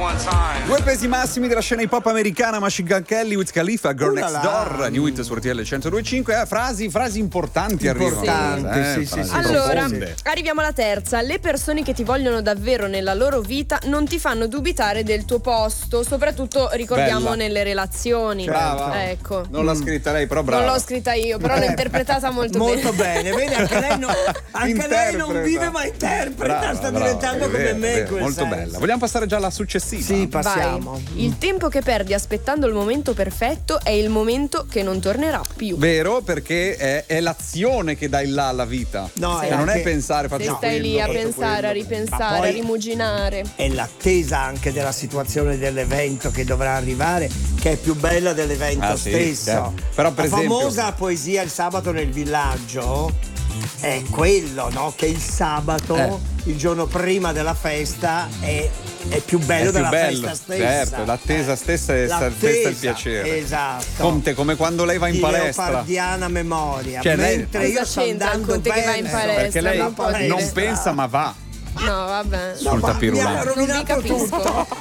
Due pesi massimi della scena hip hop americana, Machine Gun Kelly, Wiz Khalifa, Girl Next Door, New Hit su RTL 102.5. Frasi importanti arrivano. Sì. Allora, arriviamo alla terza. Le persone che ti vogliono davvero nella loro vita non ti fanno dubitare del tuo posto, soprattutto ricordiamo nelle relazioni. Brava. Ecco. Non l'ha scritta lei, però brava. Non l'ho scritta io, però l'ho interpretata molto bene. Vedi, anche lei non vive ma interpreta, sta diventando come me. Molto bella. Vogliamo passare già alla successiva? Sì, passiamo. Vai. Il tempo che perdi aspettando il momento perfetto è il momento che non tornerà più. Vero, perché è l'azione che dà il là alla vita. No, non è pensare, faccio se stai lì a pensare, a ripensare, a rimuginare. È l'attesa anche della situazione dell'evento che dovrà arrivare, che è più bella dell'evento stesso. Certo. Però, per esempio, la famosa poesia Il sabato nel villaggio è quello, no? Che il sabato, il giorno prima della festa, è più bello della festa stessa. Certo, l'attesa stessa è il piacere. Esatto. Come quando lei va in palestra. Leopardiana memoria. Cioè, mentre lei, io sto andando Conte che va in palestra, perché lei non pensa ma va No, vabbè. sul tapis roulant. Mi ha rovinato tutto.